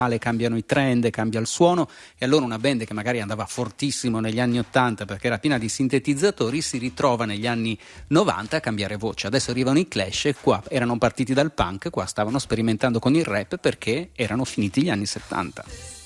cambiano i trend, cambia il suono, e allora una band che magari andava fortissimo negli anni 80 perché era piena di sintetizzatori si ritrova negli anni 90 a cambiare voce. Adesso arrivano i Clash e qua erano partiti dal punk, qua stavano sperimentando con il rap perché erano finiti gli anni 70.